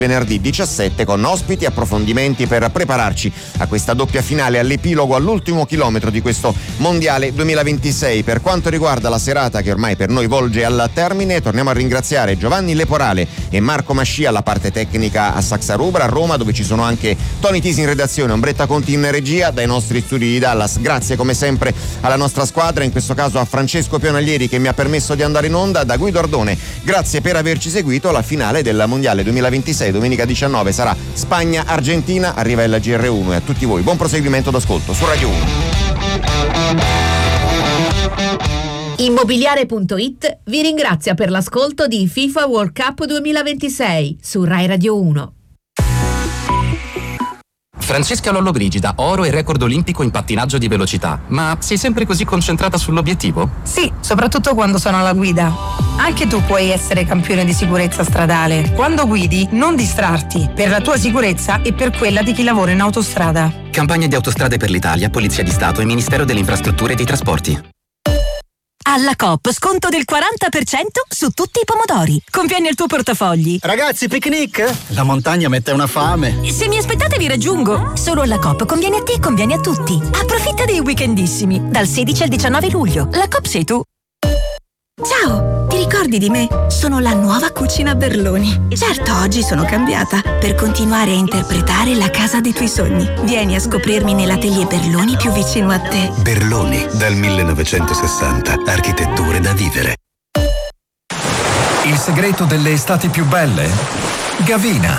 venerdì 17 con ospiti e approfondimenti per prepararci a questa doppia finale, all'epilogo, all'ultimo chilometro di questo mondiale 2026. Per quanto riguarda la serata che ormai per noi volge al termine, torniamo a ringraziare Giovanni Leporale e Marco Mascia alla parte tecnica a Saxa Rubra, a Roma, dove ci sono anche Tony Tisi in redazione, Ombretta Conti in regia. Dai nostri studi di Dallas grazie come sempre alla nostra squadra, in questo caso a Francesco Pionaglieri che mi ha permesso di andare in onda. Da Guido Ardone grazie per averci seguito. La finale del mondiale 2026 domenica 19 sarà Spagna-Argentina, arriva il GR1 e a tutti voi buon proseguimento d'ascolto su Radio 1. Immobiliare.it vi ringrazia per l'ascolto di FIFA World Cup 2026 su Rai Radio 1. Francesca Lollobrigida, oro e record olimpico in pattinaggio di velocità. Ma sei sempre così concentrata sull'obiettivo? Sì, soprattutto quando sono alla guida. Anche tu puoi essere campione di sicurezza stradale. Quando guidi, non distrarti, per la tua sicurezza e per quella di chi lavora in autostrada. Campagna di Autostrade per l'Italia, Polizia di Stato e Ministero delle Infrastrutture e dei Trasporti. Alla Coop sconto del 40% su tutti i pomodori. Conviene il tuo portafogli. Ragazzi, picnic? La montagna mette una fame. Se mi aspettate vi raggiungo. Solo alla Coop conviene a te e conviene a tutti. Approfitta dei weekendissimi. Dal 16 al 19 luglio. La Coop sei tu. Ciao, ti ricordi di me? Sono la nuova Cucina Berloni. Certo, oggi sono cambiata per continuare a interpretare la casa dei tuoi sogni. Vieni a scoprirmi nell'atelier Berloni più vicino a te. Berloni, dal 1960. Architetture da vivere. Il segreto delle estati più belle? Gavina.